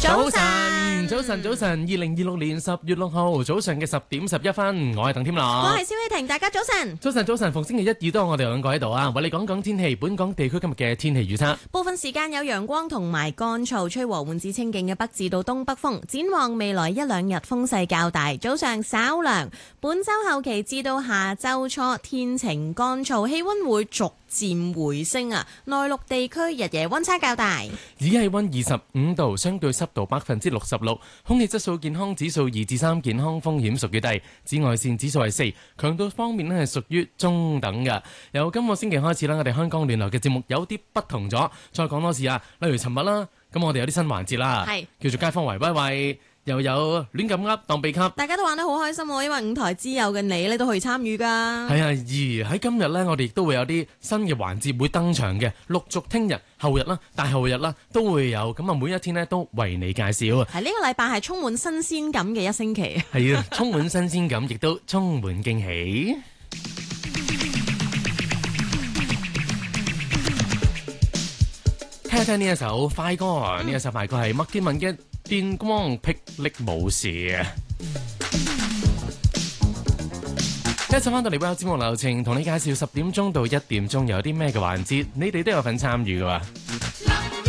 早晨，2026年10月6號早上嘅10點11分，我係鄧添樂， 我係蕭希婷，大家早晨。 早晨，逢星期一、2都係我哋兩個喺度啊，為你講講天氣。本港地區今日嘅天氣預測， 部分時間有陽光同埋乾燥，吹和緩至清勁嘅北至到東北風。展望未來一兩日風勢較大，早上稍涼。本週後期至到下週初天晴乾燥，氣溫會逐漸回升啊！內陸地區日夜溫差較大。 而家氣溫25度，相對濕度66%，空氣質素健康指數2至3，健康風險屬於低，紫外線指數係4，強度方面咧係屬於中等嘅。由今個星期開始啦，我哋香港聯絡嘅節目有啲不同咗。再講多次啊，例如尋日啦，咁我哋有啲新環節啦，叫做街坊圍威喂。又有亂咁噏當秘笈， 大家都玩得好開心喎，因為舞台之友嘅你咧都可以參與㗎。 係啊，而喺今日呢，我哋亦都會有啲新嘅環節會登場嘅，陸續聽日、後日啦、大後日啦都會有，咁啊每一天呢都為你介紹啊。 係呢個禮拜係充滿新鮮感嘅一星期。 係啊，充滿新鮮感，亦都充滿驚喜。聽一聽呢一首快歌，呢一首快歌係麥潔文嘅電光霹靂武士啊！一陣翻到嚟節目流程，同你介紹10點鐘到1點鐘有啲咩嘅環節，你哋都有份參與㗎喎。